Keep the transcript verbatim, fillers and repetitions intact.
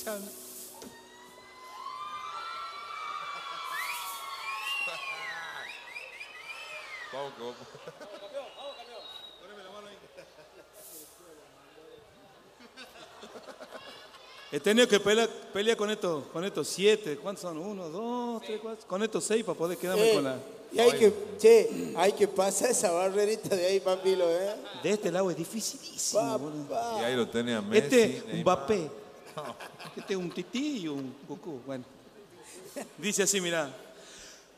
escuchando. Vamos, vamos. He tenido que pelear, pelear con estos, con estos siete. ¿Cuántos son? Uno, dos, tres, cuatro. Con estos seis para poder quedarme Eh, con la. y hay que, che, hay que pasar esa barrerita de ahí, papilo, ¿eh? De este lado es dificilísimo, boludo. Y ahí lo tenía Messi. Este, un Neymar. Mbappé. Este es un Tití y un Cucú. Bueno. Dice así, mirá.